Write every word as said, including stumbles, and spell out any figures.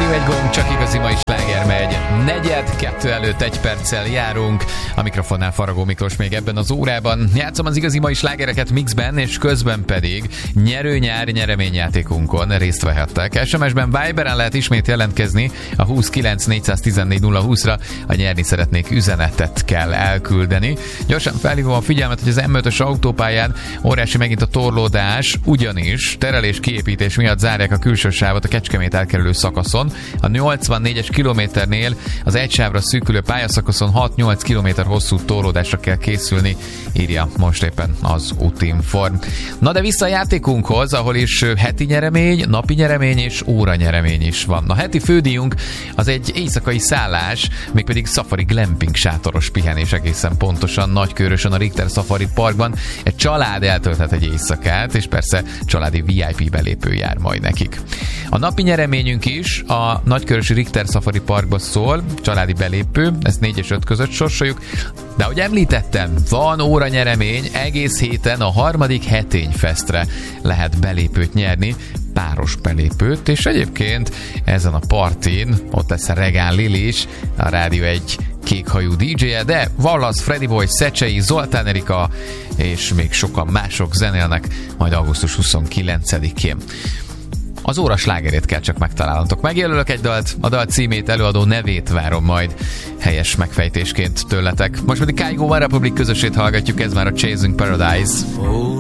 Rádió egy gomb, csak igazi mai sláger megy. Negyed, kettő előtt egy perccel járunk. A mikrofonnál Faragó Miklós még ebben az órában. Játszom az igazi mai slágereket mixben, és közben pedig nyerő-nyár nyereményjátékunkon részt vehettek. es em es-ben Viberen lehet ismét jelentkezni a huszonkilenc négyszáztizennégy nulla húszra. A nyerni szeretnék üzenetet kell elküldeni. Gyorsan felhívom a figyelmet, hogy az em ötös autópályán óriási megint a torlódás, ugyanis terelés kiépítés miatt zárják a külső sávot a Kecskemét elkerülő szakaszon. A nyolcvannégyes kilométernél az egy sávra szűkülő pályaszakaszon hat-nyolc kilométer hosszú torlódásra kell készülni, írja most éppen az Útinform. Na de vissza a játékunkhoz, ahol is heti nyeremény, napi nyeremény és óra nyeremény is van. A heti fődíjunk az egy éjszakai szállás, mégpedig Safari Glamping sátoros pihenés, egészen pontosan Nagykőrösön a Richter Safari Parkban. Egy család eltölthet egy éjszakát, és persze családi vé i pé belépő jár majd nekik. A napi nyereményünk is a Nagykörösi Richter Safari Parkba szól, családi belépő, ezt négy és öt között sorsoljuk, de ahogy említettem, van óra nyeremény, egész héten a harmadik Hetényfestre lehet belépőt nyerni, páros belépőt, és egyébként ezen a partin ott lesz a Regán Lili is, a Rádió egy kékhajú dé dzsé-je, de Wallace, Freddy Boy, Szecsei, Zoltán Erika és még sokan mások zenélnek majd augusztus huszonkilencedikén. Az óra slágerét kell csak megtalálnotok. Megjelölök egy dalt, a dal címét, előadó nevét várom majd helyes megfejtésként tőletek. Most pedig Kygo One Republic közösét hallgatjuk, ez már a Chasing Paradise.